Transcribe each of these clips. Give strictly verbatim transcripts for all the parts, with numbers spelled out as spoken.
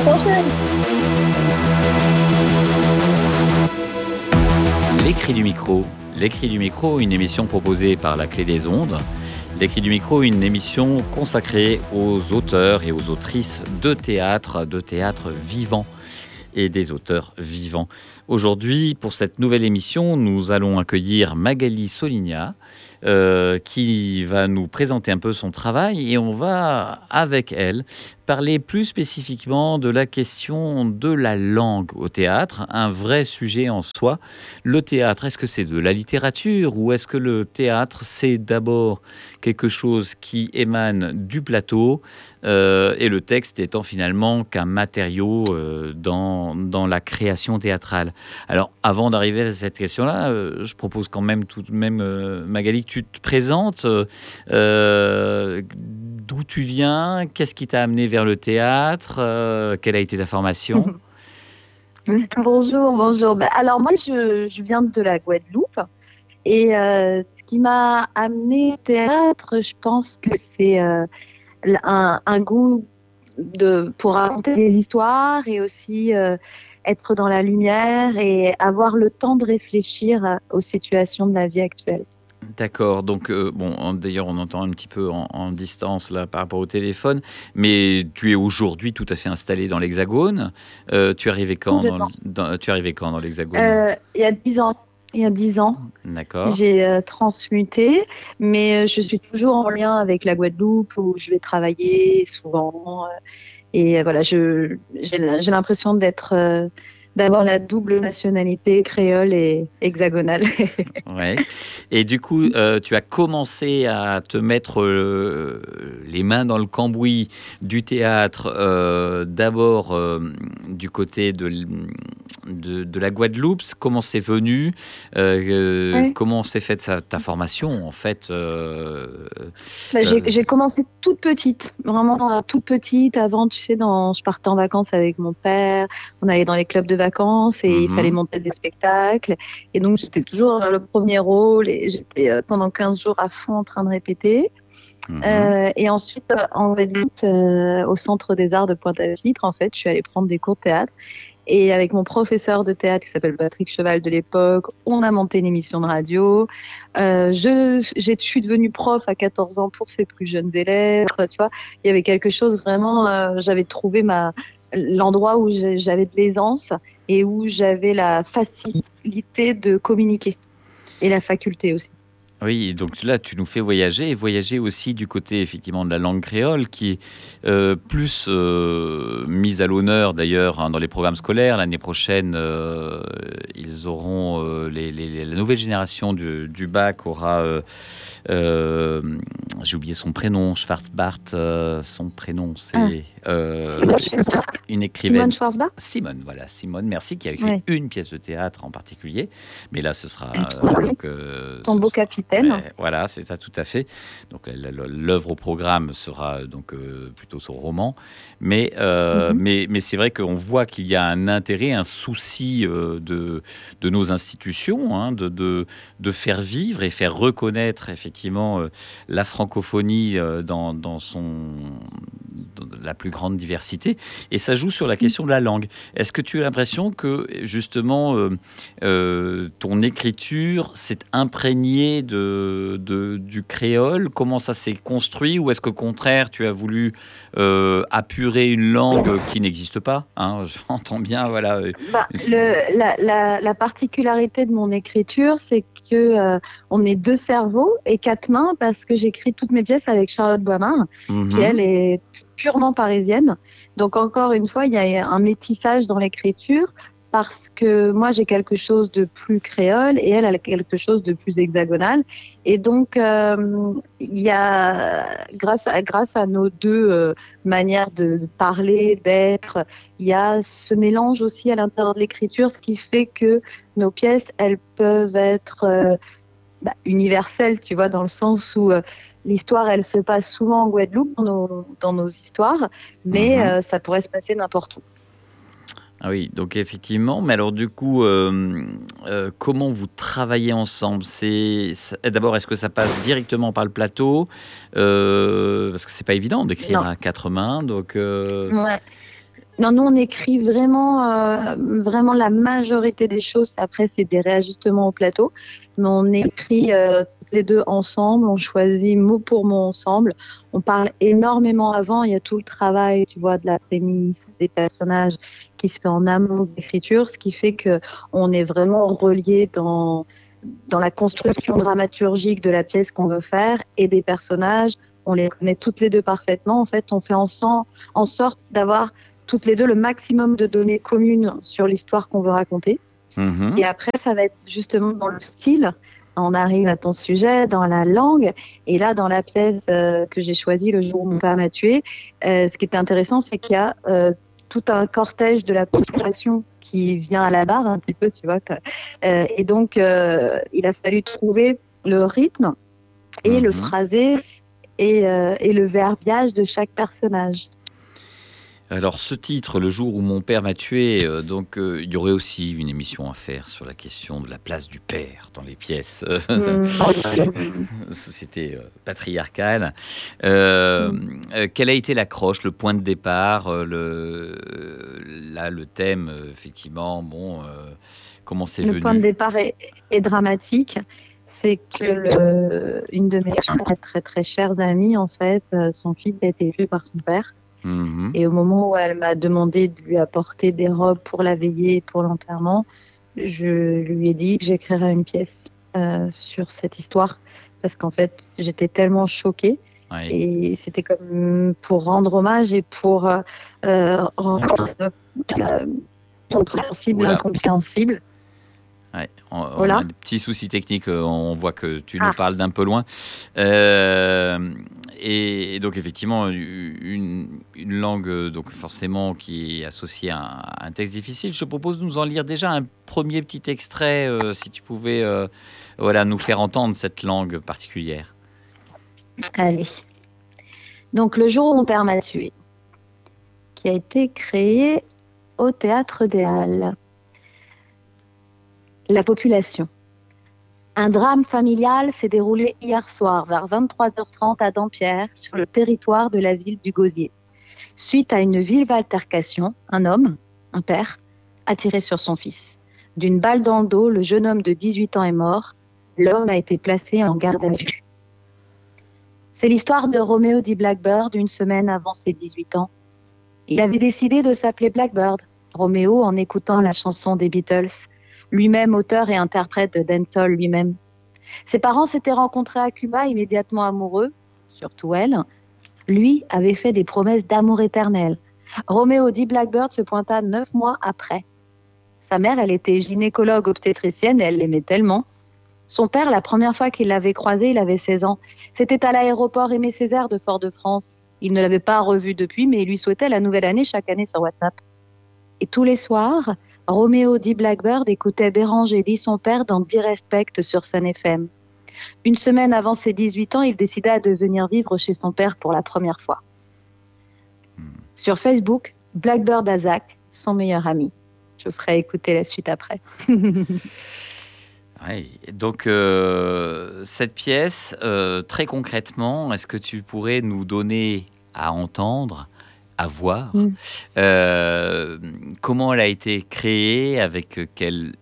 prochaine. L'écrit du micro. L'écrit du micro, une émission proposée par la Clé des Ondes. L'écrit du micro, une émission consacrée aux auteurs et aux autrices de théâtre, de théâtre vivant et des auteurs vivants. Aujourd'hui, pour cette nouvelle émission, nous allons accueillir Magali Soligna, euh, qui va nous présenter un peu son travail et on va, avec elle, parler plus spécifiquement de la question de la langue au théâtre, un vrai sujet en soi. Le théâtre, est-ce que c'est de la littérature ou est-ce que le théâtre, c'est d'abord quelque chose qui émane du plateau euh, et le texte étant finalement qu'un matériau euh, dans, dans la création théâtrale? Alors, avant d'arriver à cette question-là, euh, je propose quand même tout de même, euh, Magali, que tu te présentes. Euh, d'où tu viens? Qu'est-ce qui t'a amené vers le théâtre? euh, Quelle a été ta formation? Bonjour, bonjour. Ben, alors moi, je, je viens de la Guadeloupe. Et euh, ce qui m'a amené au théâtre, je pense que c'est euh, un, un goût de, pour raconter des histoires et aussi euh, être dans la lumière et avoir le temps de réfléchir aux situations de la vie actuelle. D'accord, donc euh, bon, d'ailleurs on entend un petit peu en, en distance là par rapport au téléphone, mais tu es aujourd'hui tout à fait installé dans l'Hexagone. Euh, tu es arrivé quand dans, dans, tu es arrivé quand dans l'Hexagone? euh, Il y a dix ans. Il y a dix ans, D'accord. J'ai euh, transmuté, mais euh, je suis toujours en lien avec la Guadeloupe où je vais travailler souvent. Euh, et euh, voilà, je, j'ai, j'ai l'impression d'être, euh, d'avoir la double nationalité créole et hexagonale. Ouais. Et du coup, euh, tu as commencé à te mettre euh, les mains dans le cambouis du théâtre, euh, d'abord euh, du côté de, de, de la Guadeloupe. Comment c'est venu? euh, Ouais. Comment s'est faite sa, ta formation, en fait? euh, Bah, j'ai, euh, j'ai commencé toute petite, vraiment euh, toute petite. Avant, tu sais, dans, je partais en vacances avec mon père. On allait dans les clubs de vacances et mm-hmm. il fallait monter des spectacles. Et donc, j'étais toujours dans le premier rôle et j'étais euh, pendant quinze jours à fond en train de répéter. Mm-hmm. Euh, et ensuite, euh, en Guadeloupe, euh, au Centre des Arts de Pointe-à-Pitre, en fait, je suis allée prendre des cours de théâtre. Et avec mon professeur de théâtre qui s'appelle Patrick Cheval de l'époque, on a monté une émission de radio. Euh, je, j'ai, je suis devenue prof à quatorze ans pour ses plus jeunes élèves. Tu vois, il y avait quelque chose vraiment, euh, j'avais trouvé ma, l'endroit où j'avais de l'aisance et où j'avais la facilité de communiquer et la faculté aussi. Oui, donc là, tu nous fais voyager et voyager aussi du côté, effectivement, de la langue créole qui est euh, plus euh, mise à l'honneur, d'ailleurs, hein, dans les programmes scolaires. L'année prochaine, euh, ils auront, euh, les, les, la nouvelle génération du, du bac aura, euh, euh, j'ai oublié son prénom, Schwarzbart, euh, son prénom, c'est ah. euh, une écrivaine. Simone Schwarzbart. Simone, voilà, Simone, merci, qui a écrit ouais. une pièce de théâtre en particulier. Mais là, ce sera... Euh, donc, euh, Ton beau capitaine. Mais, voilà, c'est ça, tout à fait. Donc l'œuvre au programme sera donc euh, plutôt son roman, mais euh, mm-hmm. mais mais c'est vrai qu'on voit qu'il y a un intérêt, un souci euh, de de nos institutions, hein, de, de de faire vivre et faire reconnaître effectivement euh, la francophonie euh, dans dans son dans la plus grande diversité, et ça joue sur la question de la langue. Est-ce que tu as l'impression que justement euh, euh, ton écriture s'est imprégnée de De, de, du créole? Comment ça s'est construit? Ou est-ce qu'au contraire, tu as voulu euh, apurer une langue qui n'existe pas, hein? J'entends bien, voilà. Bah, le, la, la, la particularité de mon écriture, c'est que euh, on est deux cerveaux et quatre mains, parce que j'écris toutes mes pièces avec Charlotte Boimard, mm-hmm. qui, elle, est purement parisienne. Donc, encore une fois, il y a un métissage dans l'écriture, parce que moi, j'ai quelque chose de plus créole et elle a quelque chose de plus hexagonal. Et donc, euh, il y a, grâce à, grâce à nos deux euh, manières de parler, d'être, il y a ce mélange aussi à l'intérieur de l'écriture, ce qui fait que nos pièces, elles peuvent être euh, bah, universelles, tu vois, dans le sens où euh, l'histoire, elle se passe souvent en Guadeloupe, dans nos, dans nos histoires, mais mm-hmm. euh, ça pourrait se passer n'importe où. Ah oui, donc effectivement, mais alors du coup, euh, euh, comment vous travaillez ensemble? C'est, c'est d'abord, est-ce que ça passe directement par le plateau, euh, parce que c'est pas évident d'écrire non. à quatre mains, donc. Euh... Ouais. Non, nous, on écrit vraiment, euh, vraiment la majorité des choses. Après, c'est des réajustements au plateau. Mais on écrit euh, toutes les deux ensemble. On choisit mot pour mot ensemble. On parle énormément avant. Il y a tout le travail, tu vois, de la prémisse, des personnages qui se fait en amont de l'écriture, ce qui fait qu'on est vraiment reliés dans, dans la construction dramaturgique de la pièce qu'on veut faire et des personnages. On les connaît toutes les deux parfaitement. En fait, on fait en, sens, en sorte d'avoir toutes les deux le maximum de données communes sur l'histoire qu'on veut raconter. Mmh. Et après, ça va être justement dans le style. On arrive à ton sujet, dans la langue. Et là, dans la pièce euh, que j'ai choisie, Le jour où mon père m'a tué, euh, ce qui est intéressant, c'est qu'il y a euh, tout un cortège de la population qui vient à la barre, un petit peu, tu vois. Euh, et donc, euh, il a fallu trouver le rythme et mmh. le phrasé et, euh, et le verbiage de chaque personnage. Alors ce titre, Le jour où mon père m'a tué, euh, donc euh, il y aurait aussi une émission à faire sur la question de la place du père dans les pièces. Mmh. Société euh, patriarcale. Euh, mmh. euh, quelle a été l'accroche, le point de départ, euh, le, euh, là le thème, euh, effectivement, bon, euh, comment c'est venu ? Le point de départ est, est dramatique. C'est que le, une de mes très très très chères amies, en fait, euh, son fils a été tué par son père. Mmh. Et au moment où elle m'a demandé de lui apporter des robes pour la veillée et pour l'enterrement, je lui ai dit que j'écrirais une pièce euh, sur cette histoire parce qu'en fait, j'étais tellement choquée. Oui. Et c'était comme pour rendre hommage et pour euh, rendre euh, compréhensible l'incompréhensible. Ouais, on, voilà. On a des petits soucis techniques, on voit que tu nous ah. parles d'un peu loin. Euh, et, et donc effectivement, une, une langue donc forcément qui est associée à un, à un texte difficile. Je te propose de nous en lire déjà un premier petit extrait, euh, si tu pouvais euh, voilà, nous faire entendre cette langue particulière. Allez. Donc Le jour où mon père m'a tué, qui a été créé au Théâtre des Halles. La population. Un drame familial s'est déroulé hier soir vers vingt-trois heures trente à Dampierre, sur le territoire de la ville du Gosier. Suite à une vive altercation, un homme, un père, a tiré sur son fils. D'une balle dans le dos, le jeune homme de dix-huit ans est mort. L'homme a été placé en garde à vue. C'est l'histoire de Roméo dit Blackbird une semaine avant ses dix-huit ans. Il avait décidé de s'appeler Blackbird, Roméo, en écoutant la chanson des Beatles, lui-même auteur et interprète de dancehall lui-même. Ses parents s'étaient rencontrés à Cuba, immédiatement amoureux, surtout elle. Lui avait fait des promesses d'amour éternel. Roméo dit Blackbird se pointa neuf mois après. Sa mère, elle était gynécologue obstétricienne et elle l'aimait tellement. Son père, la première fois qu'il l'avait croisé, il avait seize ans. C'était à l'aéroport Aimé Césaire de Fort-de-France. Il ne l'avait pas revu depuis, mais il lui souhaitait la nouvelle année chaque année sur WhatsApp. Et tous les soirs, Roméo dit Blackbird écoutait Béranger dit son père dans D-Respect sur Sun F M. Une semaine avant ses dix-huit ans, il décida de venir vivre chez son père pour la première fois. Hmm. Sur Facebook, Blackbird a Zach, son meilleur ami. Je ferai écouter la suite après. Oui, donc euh, cette pièce, euh, très concrètement, est-ce que tu pourrais nous donner à entendre, à voir, mmh. euh, comment elle a été créée, avec quel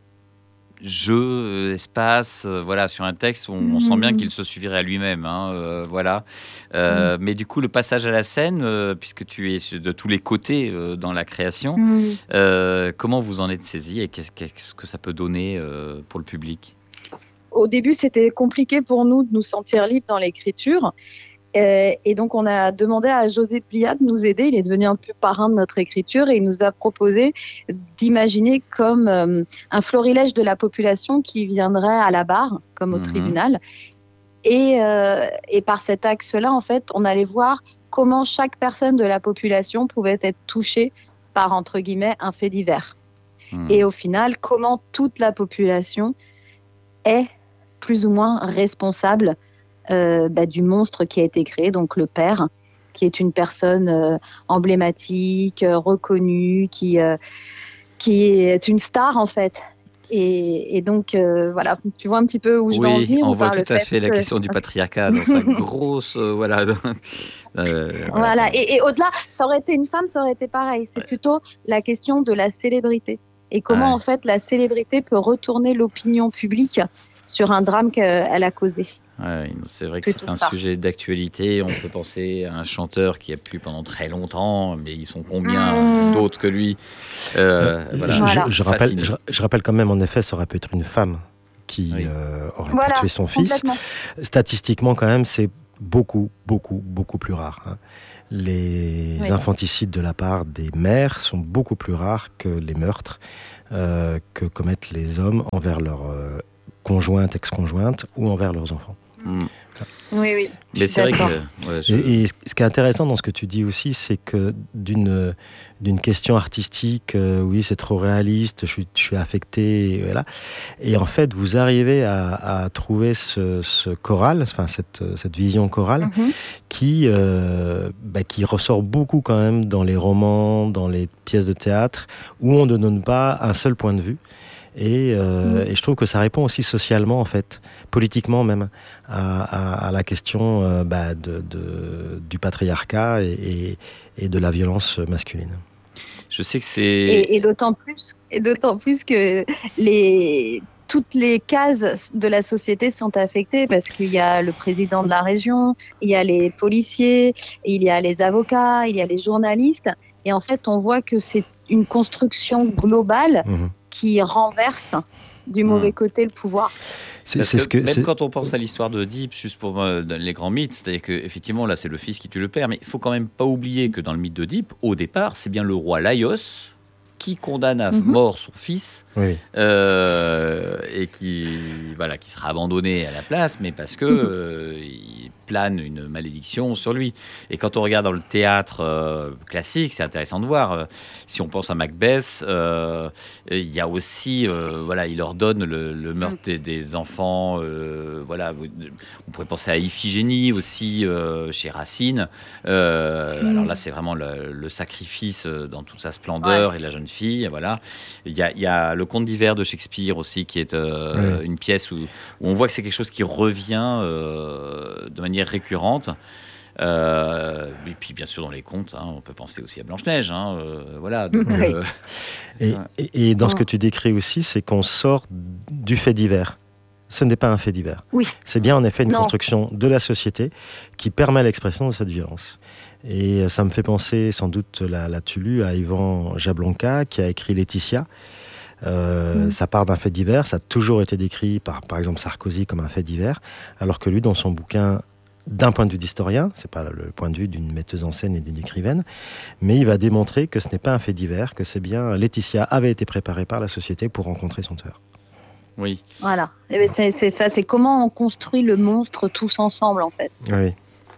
jeu, espace, euh, voilà, sur un texte où on, mmh. on sent bien qu'il se suffirait à lui-même, hein, euh, voilà. Euh, mmh. Mais du coup, le passage à la scène, euh, puisque tu es de tous les côtés euh, dans la création, mmh. euh, comment vous en êtes saisi et qu'est-ce, qu'est-ce que ça peut donner euh, pour le public ? Au début, c'était compliqué pour nous de nous sentir libres dans l'écriture. Euh, et donc, on a demandé à José Pliat de nous aider. Il est devenu un peu parrain de notre écriture et il nous a proposé d'imaginer comme euh, un florilège de la population qui viendrait à la barre, comme au mmh. tribunal. Et, euh, et par cet axe-là, en fait, on allait voir comment chaque personne de la population pouvait être touchée par, entre guillemets, un fait divers. Mmh. Et au final, comment toute la population est plus ou moins responsable Euh, bah, du monstre qui a été créé, donc le père, qui est une personne euh, emblématique, euh, reconnue, qui, euh, qui est une star en fait. Et, et donc, euh, voilà, tu vois un petit peu où je oui, veux en venir. on voit tout à fait, fait que... la question du patriarcat dans sa grosse... Euh, voilà. Euh, voilà, voilà. Et, et au-delà, ça aurait été une femme, ça aurait été pareil. C'est ouais. plutôt la question de la célébrité. Et comment, ouais. en fait, la célébrité peut retourner l'opinion publique sur un drame qu'elle a causé. Ouais, c'est vrai que c'est un ça. sujet d'actualité. On peut penser à un chanteur qui a plu pendant très longtemps, mais ils sont combien mmh. d'autres que lui euh, voilà. je, je, je, rappelle, je, je rappelle quand même, en effet, ça aurait pu être une femme qui oui. euh, aurait voilà, pu tuer son fils. Statistiquement, quand même, c'est beaucoup, beaucoup, beaucoup plus rare. Hein. Les oui. infanticides de la part des mères sont beaucoup plus rares que les meurtres euh, que commettent les hommes envers leurs euh, conjointes, ex-conjointes ou envers leurs enfants. Mmh. Oui, oui. Mais c'est vrai que... Ouais, je... et, et ce qui est intéressant dans ce que tu dis aussi, c'est que d'une, d'une question artistique, euh, oui, c'est trop réaliste, je suis, je suis affecté, et, voilà. Et en fait, vous arrivez à, à trouver ce, ce choral, enfin, cette, cette vision chorale, mm-hmm. qui, euh, bah, qui ressort beaucoup quand même dans les romans, dans les pièces de théâtre, où on ne donne pas un seul point de vue. Et, euh, mmh. et je trouve que ça répond aussi socialement, en fait, politiquement même, à, à, à la question euh, bah, de, de, du patriarcat et, et, et de la violence masculine. Je sais que c'est... Et, et, d'autant plus, et d'autant plus que les... toutes les cases de la société sont affectées parce qu'il y a le président de la région, il y a les policiers, il y a les avocats, il y a les journalistes. Et en fait, on voit que c'est une construction globale mmh. qui renverse du mauvais mmh. côté le pouvoir. C'est, c'est ce que, même c'est... quand on pense à l'histoire d'Oedipe, juste pour euh, les grands mythes, c'est-à-dire qu'effectivement, là, c'est le fils qui tue le père, mais il ne faut quand même pas oublier que dans le mythe d'Oedipe, au départ, c'est bien le roi Laios qui condamne à mm-hmm. mort son fils oui. euh, et qui, voilà, qui sera abandonné à la place, mais parce que mm-hmm. euh, il plane une malédiction sur lui. Et quand on regarde dans le théâtre euh, classique, c'est intéressant de voir. Euh, si on pense à Macbeth, euh, il y a aussi, euh, voilà, il ordonne le, le meurtre mm. des, des enfants. Euh, voilà, on pourrait penser à Iphigénie aussi euh, chez Racine. Euh, mm. Alors là, c'est vraiment le, le sacrifice dans toute sa splendeur ouais. et la jeune fille, voilà. Il y a, il y a le Conte d'hiver de Shakespeare aussi, qui est euh, oui. une pièce où, où on voit que c'est quelque chose qui revient euh, de manière récurrente. Euh, et puis bien sûr dans les contes, hein, on peut penser aussi à Blanche-Neige. Hein, euh, voilà. Donc, oui. euh, et, et, et dans oh. ce que tu décris aussi, c'est qu'on sort du fait divers. Ce n'est pas un fait divers. Oui. C'est bien en effet une non. construction de la société qui permet l'expression de cette violence. Et ça me fait penser, sans doute, là, là tu lu, à Ivan Jablonka, qui a écrit Laetitia. Euh, mmh. Ça part d'un fait divers, ça a toujours été décrit par, par exemple, Sarkozy comme un fait divers, alors que lui, dans son bouquin, d'un point de vue d'historien, c'est pas le point de vue d'une metteuse en scène et d'une écrivaine, mais il va démontrer que ce n'est pas un fait divers, que c'est bien Laetitia avait été préparée par la société pour rencontrer son tueur. Oui. Voilà. Et bien c'est, c'est ça, c'est comment on construit le monstre tous ensemble, en fait. Oui.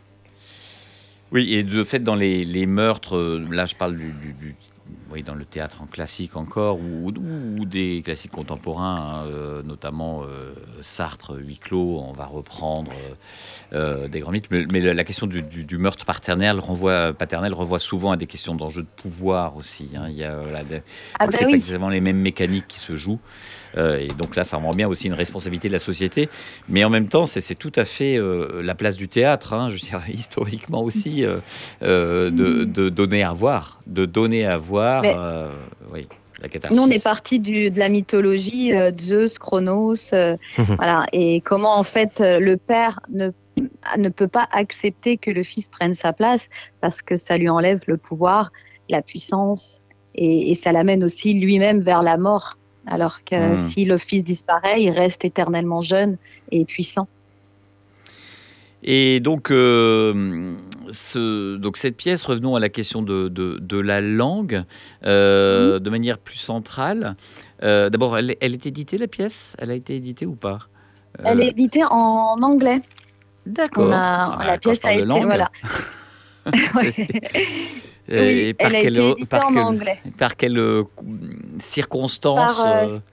Oui, et de fait, dans les, les meurtres, là je parle du, du, du oui, dans le théâtre en classique encore, ou, ou, ou des classiques contemporains, hein, euh, notamment euh, Sartre, Huis clos, on va reprendre euh, des grands mythes, mais, mais la question du, du, du meurtre paternel renvoie, paternel renvoie souvent à des questions d'enjeux de pouvoir aussi. Hein. Il y a, là, des, ah bah c'est oui. pas exactement les mêmes mécaniques qui se jouent. Euh, et donc là, ça rend bien aussi une responsabilité de la société. Mais en même temps, c'est, c'est tout à fait euh, la place du théâtre, hein, je veux dire, historiquement aussi, euh, euh, de, de donner à voir. De donner à voir, euh, oui, la catharsis. Nous, on est parti du, de la mythologie, euh, Zeus, Chronos, euh, voilà, et comment, en fait, le père ne, ne peut pas accepter que le fils prenne sa place parce que ça lui enlève le pouvoir, la puissance, et, et ça l'amène aussi lui-même vers la mort. Alors que mmh. si le fils disparaît, il reste éternellement jeune et puissant. Et donc, euh, ce, donc cette pièce, revenons à la question de, de, de la langue, euh, mmh. de manière plus centrale. Euh, d'abord, elle, elle est éditée, la pièce ? Elle a été éditée ou pas ? euh... Elle est éditée en anglais. D'accord. A, ah, la pièce a été... Langue. Voilà. Et oui, par elle a quelle, été éditée par en quelle, anglais. Par quelles euh, circonstances par, euh,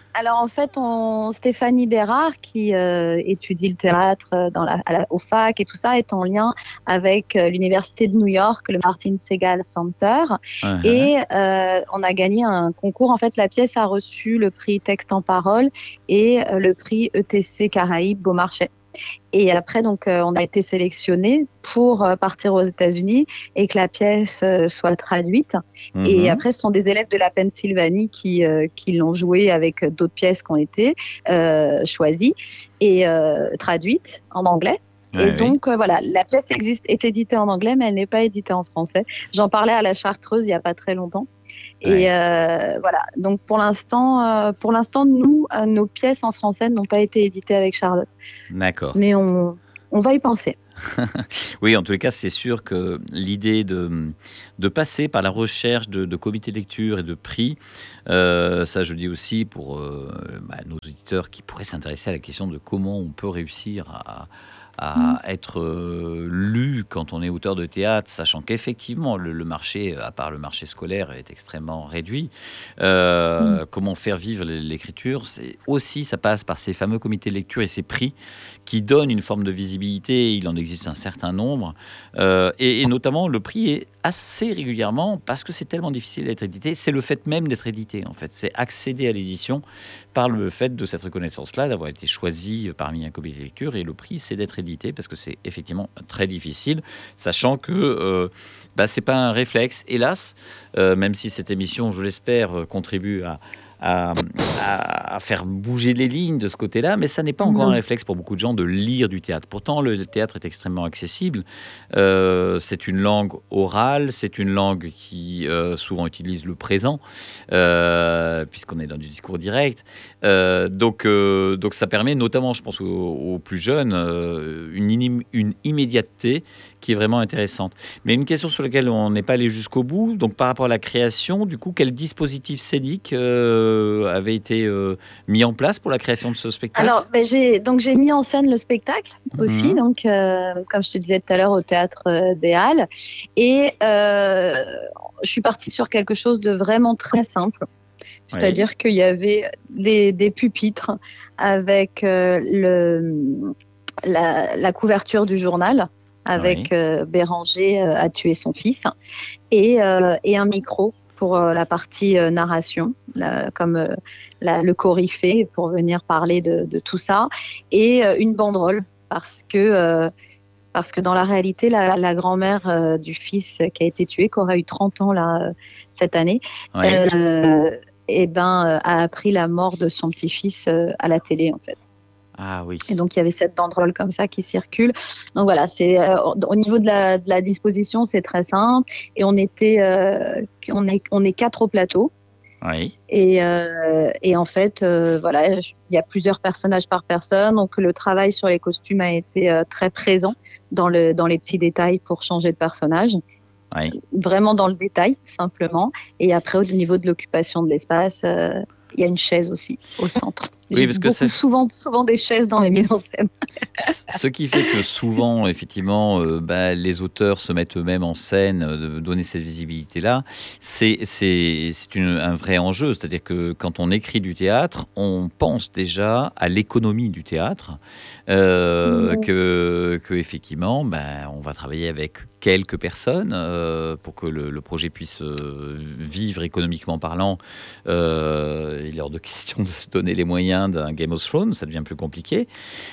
Alors en fait, on, Stéphanie Bérard, qui euh, étudie le théâtre dans la, à la, au fac et tout ça, est en lien avec euh, l'université de New York, le Martin Segal Center, uh-huh. et euh, on a gagné un concours. En fait, la pièce a reçu le prix Texte en parole et euh, le prix E T C Caraïbes Beaumarchais. Et après, donc, euh, on a été sélectionnés pour euh, partir aux États-Unis et que la pièce euh, soit traduite. Mm-hmm. Et après, ce sont des élèves de la Pennsylvanie qui, euh, qui l'ont jouée avec d'autres pièces qui ont été euh, choisies et euh, traduites en anglais. Ouais, et donc, oui. euh, voilà, la pièce existe, est éditée en anglais, mais elle n'est pas éditée en français. J'en parlais à la Chartreuse il n'y a pas très longtemps. Et ouais. euh, voilà. Donc pour l'instant, euh, pour l'instant, nous, euh, nos pièces en français n'ont pas été éditées avec Charlotte. D'accord. Mais on, on va y penser. Oui, en tous les cas, c'est sûr que l'idée de, de passer par la recherche de, de comités de lecture et de prix, euh, ça je dis aussi pour euh, bah, nos auditeurs qui pourraient s'intéresser à la question de comment on peut réussir à à être euh, lu quand on est auteur de théâtre, sachant qu'effectivement le, le marché, à part le marché scolaire, est extrêmement réduit. Euh, mmh. Comment faire vivre l'écriture, c'est aussi, ça passe par ces fameux comités de lecture et ces prix qui donnent une forme de visibilité. Il en existe un certain nombre, euh, et, et notamment le prix est assez régulièrement, parce que c'est tellement difficile d'être édité, c'est le fait même d'être édité en fait, c'est accéder à l'édition par le fait de cette reconnaissance-là, d'avoir été choisi parmi un comité de lecture, et le prix c'est d'être édité, parce que c'est effectivement très difficile, sachant que euh, bah, c'est pas un réflexe, hélas, euh, même si cette émission, je l'espère, contribue à À, à, à faire bouger les lignes de ce côté-là, mais ça n'est pas encore mmh. un réflexe pour beaucoup de gens de lire du théâtre. Pourtant, le théâtre est extrêmement accessible. Euh, c'est une langue orale, c'est une langue qui euh, souvent utilise le présent, euh, puisqu'on est dans du discours direct. Euh, donc, euh, donc ça permet notamment, je pense, aux, aux plus jeunes, euh, une, in, une immédiateté qui est vraiment intéressante. Mais une question sur laquelle on n'est pas allé jusqu'au bout, donc par rapport à la création, du coup, quel dispositif scénique euh, avait été euh, mis en place pour la création de ce spectacle ? Alors, ben, j'ai, donc, j'ai mis en scène le spectacle aussi, mmh. donc, euh, comme je te disais tout à l'heure, au Théâtre euh, des Halles. Et euh, je suis partie sur quelque chose de vraiment très simple. C'est-à-dire oui. qu'il y avait des, des pupitres avec euh, le, la, la couverture du journal, avec oui. euh, Béranger euh, a tué son fils, et, euh, et un micro pour euh, la partie euh, narration, la, comme euh, la, le coryphée, pour venir parler de, de tout ça, et euh, une banderole, parce que, euh, parce que dans la réalité, la, la grand-mère euh, du fils qui a été tué, qui aura eu trente ans là, cette année, oui. euh, et ben, euh, a appris la mort de son petit-fils euh, à la télé, en fait. Ah oui. Et donc, il y avait cette banderole comme ça qui circule. Donc, voilà, c'est, euh, au niveau de la, de la disposition, c'est très simple. Et on était, euh, on est, on est quatre au plateau. Oui. Et, euh, et en fait, euh, voilà, il y a plusieurs personnages par personne. Donc, le travail sur les costumes a été euh, très présent dans, le, dans les petits détails pour changer de personnage. Oui. Vraiment dans le détail, simplement. Et après, au niveau de l'occupation de l'espace, euh, il y a une chaise aussi au centre. Oui, J'ai parce que beaucoup, souvent, souvent des chaises dans les mises en scène. Ce qui fait que souvent, effectivement, euh, bah, les auteurs se mettent eux-mêmes en scène, euh, de donner cette visibilité-là, c'est, c'est, c'est une, un vrai enjeu. C'est-à-dire que quand on écrit du théâtre, on pense déjà à l'économie du théâtre, euh, mmh. que, que effectivement, bah, on va travailler avec quelques personnes euh, pour que le, le projet puisse euh, vivre économiquement parlant. Euh, il est hors de question de se donner les moyens d'un Game of Thrones, ça devient plus compliqué.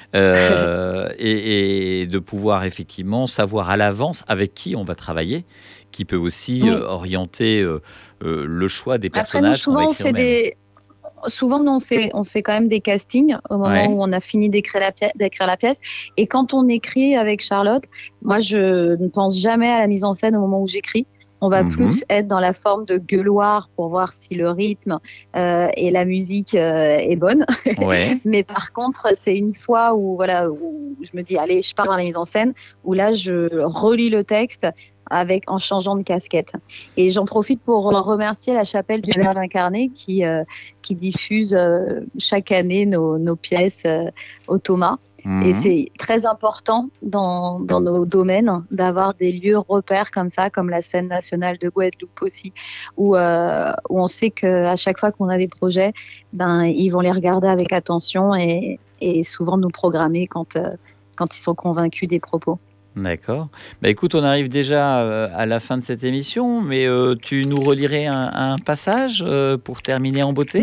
Euh, et, et de pouvoir effectivement savoir à l'avance avec qui on va travailler, qui peut aussi oui. euh, orienter euh, euh, le choix des personnages. Après, nous, souvent, on fait des... Souvent, nous, on fait, on fait quand même des castings au moment ouais. où on a fini d'écrire la, pièce, d'écrire la pièce. Et quand on écrit avec Charlotte, moi, je ne pense jamais à la mise en scène au moment où j'écris. On va mm-hmm. plus être dans la forme de gueuloir pour voir si le rythme euh, et la musique euh, est bonne. Ouais. Mais par contre, c'est une fois où, voilà, où je me dis, allez, je pars dans la mise en scène, où là, je relis le texte avec, en changeant de casquette. Et j'en profite pour remercier la Chapelle du Verbe incarné qui, euh, qui diffuse euh, chaque année nos, nos pièces euh, au Thomas. Mmh. Et c'est très important dans, dans nos domaines d'avoir des lieux repères comme ça, comme la scène nationale de Guadeloupe aussi, où, euh, où on sait qu'à chaque fois qu'on a des projets, ben, ils vont les regarder avec attention et, et souvent nous programmer quand, euh, quand ils sont convaincus des propos. D'accord. Bah, écoute, on arrive déjà euh, à la fin de cette émission, mais euh, tu nous relirais un, un passage euh, pour terminer en beauté ?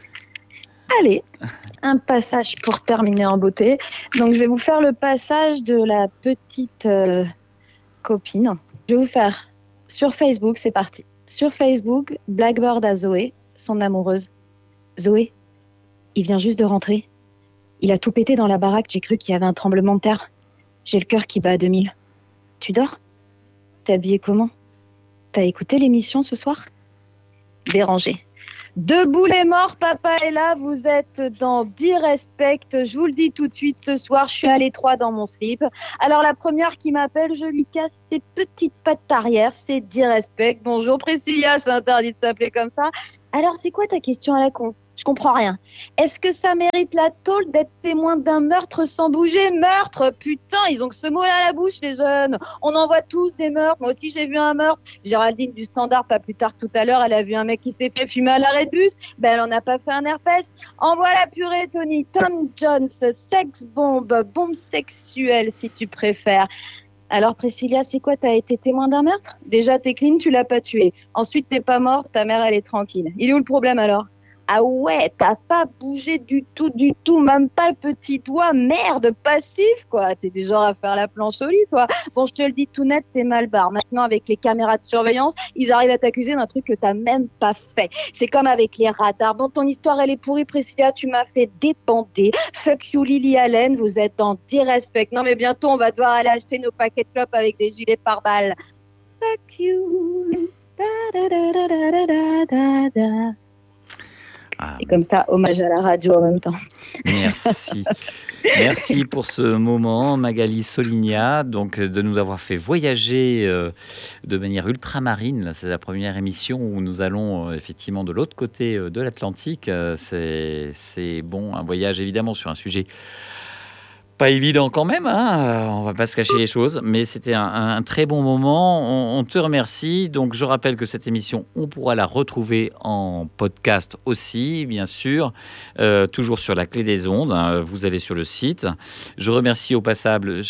Allez, un passage pour terminer en beauté. Donc, je vais vous faire le passage de la petite euh, copine. Je vais vous faire sur Facebook, c'est parti. Sur Facebook, Blackbird à Zoé, son amoureuse. Zoé, il vient juste de rentrer. Il a tout pété dans la baraque, j'ai cru qu'il y avait un tremblement de terre. J'ai le cœur qui bat à deux mille. Tu dors ? T'es habillée comment ? T'as écouté l'émission ce soir ? Béranger. Debout les morts, papa est là, vous êtes dans D-Respect, je vous le dis tout de suite, ce soir, je suis à l'étroit dans mon slip. Alors la première qui m'appelle, je lui casse ses petites pattes arrière, c'est D-Respect. Bonjour Priscilla, c'est interdit de s'appeler comme ça. Alors c'est quoi ta question à la con ? Je comprends rien. Est-ce que ça mérite la tôle d'être témoin d'un meurtre sans bouger ? Meurtre ? Putain, ils ont que ce mot-là à la bouche, les jeunes. On en voit tous des meurtres. Moi aussi, j'ai vu un meurtre. Géraldine du Standard, pas plus tard tout à l'heure, elle a vu un mec qui s'est fait fumer à l'arrêt de bus. Ben, elle en a pas fait un herpès. Envoie la purée, Tony. Tom Jones, sex bombe, bombe sexuelle, si tu préfères. Alors, Priscilla, c'est quoi ? T'as été témoin d'un meurtre ? Déjà, t'es clean, tu l'as pas tué. Ensuite, t'es pas morte, ta mère, elle est tranquille. Il est où le problème, alors ? Ah ouais, t'as pas bougé du tout, du tout, même pas le petit doigt, merde, passif, quoi. T'es du genre à faire la planche au lit, toi. Bon, je te le dis tout net, t'es mal barre. Maintenant, avec les caméras de surveillance, ils arrivent à t'accuser d'un truc que t'as même pas fait. C'est comme avec les radars. Bon, ton histoire, elle est pourrie, Priscilla, tu m'as fait débander. Fuck you, Lily Allen, vous êtes dans D-Respect. Non, mais bientôt, on va devoir aller acheter nos paquets de clopes avec des gilets pare-balles. Fuck you. Da, da, da, da, da, da, da, da. Ah, et comme ça, hommage à la radio en même temps. Merci. Merci pour ce moment, Magali Soligna, donc de nous avoir fait voyager euh, de manière ultramarine. C'est la première émission où nous allons euh, effectivement de l'autre côté euh, de l'Atlantique. Euh, c'est, c'est bon, un voyage évidemment sur un sujet pas évident quand même, hein, on va pas se cacher les choses, mais c'était un, un très bon moment. On, on te remercie. Donc, je rappelle que cette émission, on pourra la retrouver en podcast aussi, bien sûr, euh, toujours sur la clé des ondes. Hein, vous allez sur le site. Je remercie au passable